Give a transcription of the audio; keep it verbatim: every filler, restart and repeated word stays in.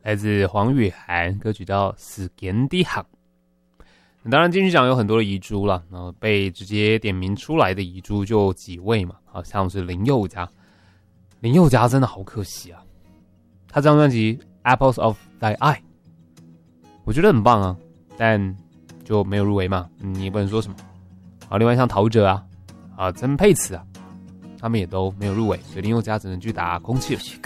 来自黄雨涵，歌曲叫《死坚的行》。当然金曲奖有很多的遗珠啦，然后被直接点名出来的遗珠就几位嘛，好像是林宥嘉。林宥嘉真的好可惜啊，他这张专辑《Apples of Thy Eye》我觉得很棒啊，但就没有入围嘛，你也不能说什么。好，另外像陶喆啊、啊曾沛慈啊，他们也都没有入围，所以林宥嘉只能去打空气了。